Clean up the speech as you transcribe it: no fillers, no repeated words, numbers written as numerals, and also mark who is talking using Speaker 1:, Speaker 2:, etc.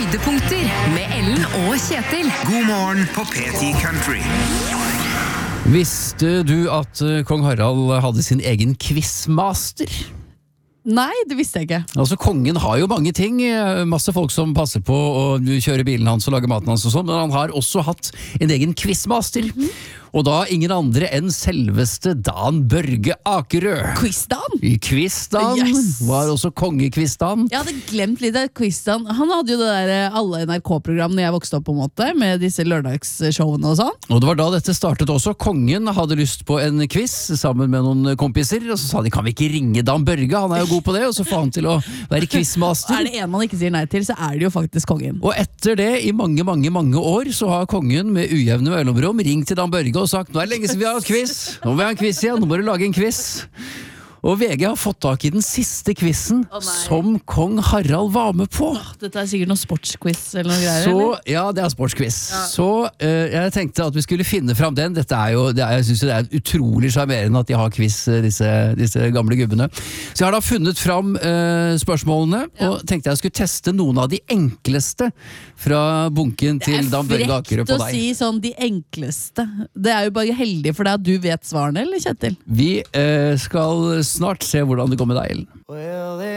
Speaker 1: Høydepunkter med Ellen og Kjetil.
Speaker 2: God morgen på P10 Country.
Speaker 3: Visste du at kong Harald hadde sin egen quizmaster?
Speaker 4: Nei, det visste jeg ikke.
Speaker 3: Altså, kongen har jo mange ting, masse folk som passer på å kjøre bilen hans og lage maten hans og sånn, men han har også hatt en egen quizmaster. Og da ingen andre enn selveste Dan Børge Akerø.
Speaker 4: Quizdan?
Speaker 3: I Quizdan
Speaker 4: Yes!
Speaker 3: var også kongequizdan.
Speaker 4: Jeg hadde glemt litt av Quizdan. Han hadde jo det der alle NRK-program når jeg vokste opp på en måte, med disse lørdagsshowene og sånn.
Speaker 3: Og det var da dette startet også. Kongen hadde lyst på en quiz sammen med noen kompiser, og så sa de, kan vi ikke ringe Dan Børge? Han er jo god på det, og så får han til å være quizmaster.
Speaker 4: Er det en man ikke sier nei til, så er det jo faktisk kongen.
Speaker 3: Og etter det, i mange år, så har kongen med ujevne mellomrom ringt til Dan Børge og sagt, nå er det lenge siden vi har hatt quiz, nå må vi ha en quiz igjen, nå må du lage en quiz. Og VG har fått tak i den siste quizen som kong Harald var med på.
Speaker 4: Dette er sikkert noen sportsquiz eller noe greier,
Speaker 3: Så,
Speaker 4: eller?
Speaker 3: ja, det er sportsquiz. Så jeg tenkte at vi skulle finne fram den. Dette er jo, jeg synes jo det er utrolig charmerende at de har quiz, disse gamle gubbene. Så jeg har da funnet fram spørsmålene, og tenkte jeg skulle teste noen av de enkleste fra bunken til Dan Børge Akerø på
Speaker 4: Det er frekt å
Speaker 3: deg.
Speaker 4: si sånn de enkleste. Det er jo bare heldig for deg at du vet svarene, eller Kjetil?
Speaker 3: Vi skal snart se hvordan det går med deg, Ellen.
Speaker 5: Well,